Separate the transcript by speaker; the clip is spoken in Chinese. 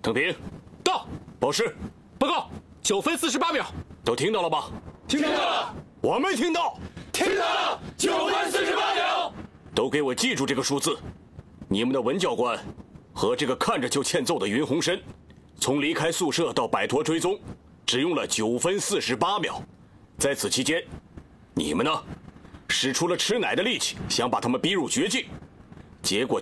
Speaker 1: 腾平，
Speaker 2: 到。
Speaker 1: 报时，
Speaker 2: 报告，9分48秒。
Speaker 1: 都听到了吗？
Speaker 3: 听到了。
Speaker 1: 我没听到。
Speaker 3: 听到了。9分48秒。
Speaker 1: 都给我记住这个数字。你们的文教官和这个看着就欠揍的云鸿深，从离开宿舍到摆脱追踪，只用了9分48秒。在此期间，你们呢，使出了吃奶的力气，想把他们逼入绝境，结果